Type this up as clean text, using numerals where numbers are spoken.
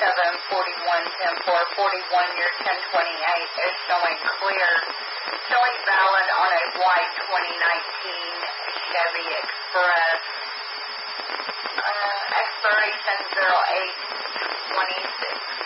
41 year 1028 is showing clear, showing valid on a white 2019 Chevy Express. Expiration 0826.